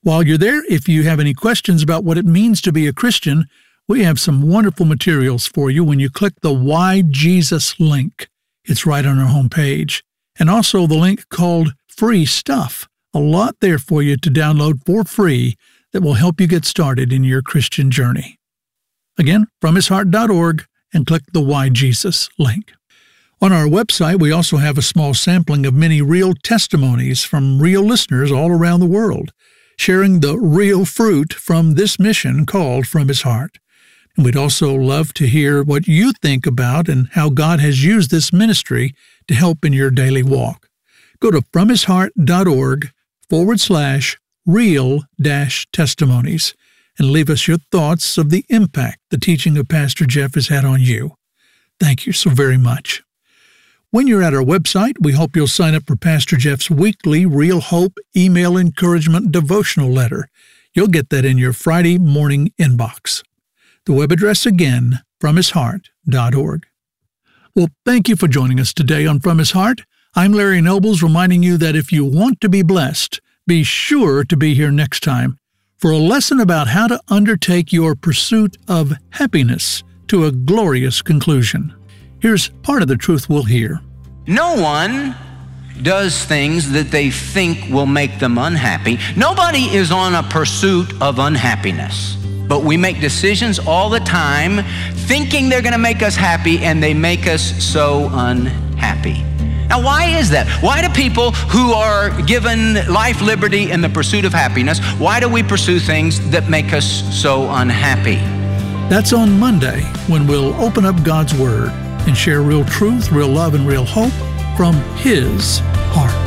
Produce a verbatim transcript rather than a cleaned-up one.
While you're there, if you have any questions about what it means to be a Christian, we have some wonderful materials for you when you click the Why Jesus link. It's right on our homepage. And also the link called Free Stuff. A lot there for you to download for free that will help you get started in your Christian journey. Again, from his heart dot org, and click the Why Jesus link. On our website, we also have a small sampling of many real testimonies from real listeners all around the world, sharing the real fruit from this mission called From His Heart. And we'd also love to hear what you think about and how God has used this ministry to help in your daily walk. Go to from his heart dot org forward slash real dash testimonies and leave us your thoughts of the impact the teaching of Pastor Jeff has had on you. Thank you so very much. When you're at our website, we hope you'll sign up for Pastor Jeff's weekly Real Hope email encouragement devotional letter. You'll get that in your Friday morning inbox. The web address again, from his heart dot org. Well, thank you for joining us today on From His Heart. I'm Larry Nobles, reminding you that if you want to be blessed, be sure to be here next time for a lesson about how to undertake your pursuit of happiness to a glorious conclusion. Here's part of the truth we'll hear. No one does things that they think will make them unhappy. Nobody is on a pursuit of unhappiness. But we make decisions all the time thinking they're going to make us happy, and they make us so unhappy. Now, why is that? Why do people who are given life, liberty, and the pursuit of happiness, why do we pursue things that make us so unhappy? That's on Monday, when we'll open up God's Word and share real truth, real love, and real hope from His heart.